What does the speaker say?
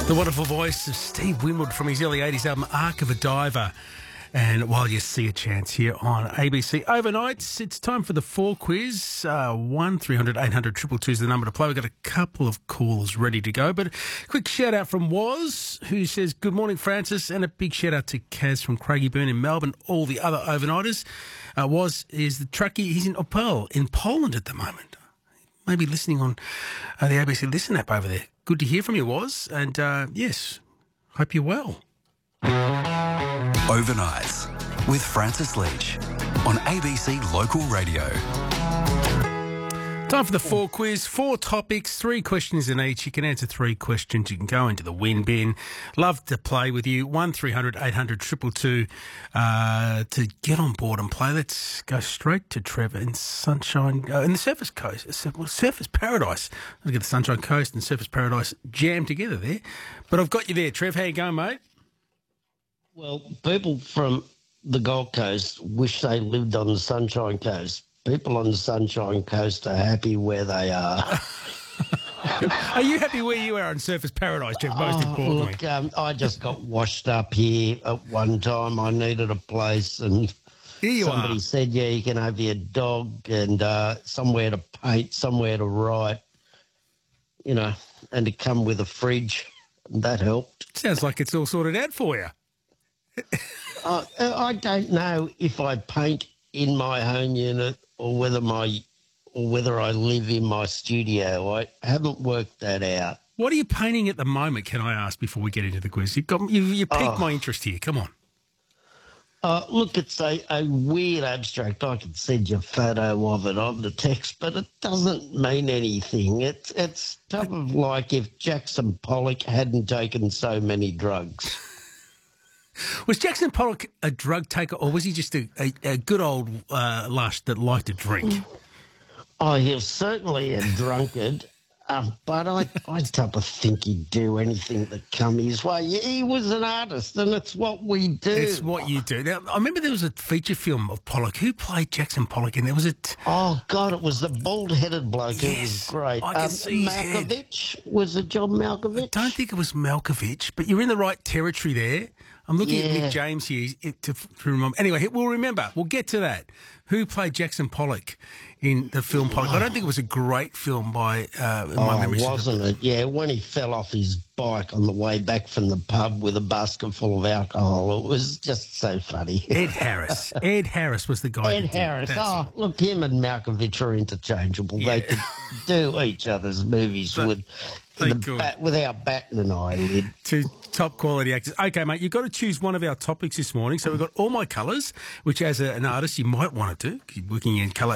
The wonderful voice of Steve Winwood from his early 80s album Arc of a Diver. And while you see a chance here on ABC Overnights, it's time for the 4 quiz. 1300 800 222 is the number to play. We've got a couple of calls ready to go. But a quick shout out from Woz, who says, "Good morning, Francis." And a big shout out to Kaz from Craigieburn in Melbourne, all the other overnighters. Woz is the truckie. He's in Opel in Poland at the moment. Maybe listening on the ABC Listen app over there. Good to hear from you, Woz. And yes, hope you're well. Overnights with Francis Leach on ABC Local Radio. Time for the 4 quiz. 4 topics, 3 questions in each. You can answer 3 questions. You can go into the win bin. Love to play with you. 1300 800 222 to get on board and play. Let's go straight to Trevor in Sunshine, in the Surfers Coast, Surfers Paradise. Look at the Sunshine Coast and Surfers Paradise jammed together there. But I've got you there, Trev. How you going, mate? Well, people from the Gold Coast wish they lived on the Sunshine Coast. People on the Sunshine Coast are happy where they are. Are you happy where you are in Surfers Paradise, Trev, most importantly? Look, I just got washed up here at one time. I needed a place and somebody said, yeah, you can have your dog and somewhere to paint, somewhere to write, you know, and to come with a fridge. That helped. Sounds like it's all sorted out for you. I don't know if I paint in my home unit or whether I live in my studio. I haven't worked that out. What are you painting at the moment, can I ask, before we get into the quiz? You piqued my interest here. Come on. Look, it's a weird abstract. I can send you a photo of it on the text, but it doesn't mean anything. It's type of like if Jackson Pollock hadn't taken so many drugs. Was Jackson Pollock a drug taker, or was he just a good old lush that liked to drink? Oh, he was certainly a drunkard, but I type of think he'd do anything that come his way. He was an artist, and it's what we do. It's what you do. Now, I remember there was a feature film of Pollock. Who played Jackson Pollock? And there was Oh, God, it was the bald-headed bloke. Yes, it was great. I can see Malkovich. Was it John Malkovich? I don't think it was Malkovich, but you're in the right territory there. I'm looking at Nick James here to remember. Anyway, we'll remember. We'll get to that. Who played Jackson Pollock in the film Pollock? I don't think it was a great film by my memory. Wasn't it? Yeah, when he fell off his bike on the way back from the pub with a basket full of alcohol. It was just so funny. Ed Harris. Ed Harris was the guy. Ed Harris. Look, him and Malkovich are interchangeable. Yeah. They could do each other's movies without batting an eyelid. Two top quality actors. Okay, mate, you've got to choose one of our topics this morning. So we've got All My Colours, which as an artist you might want to do. Keep working in colour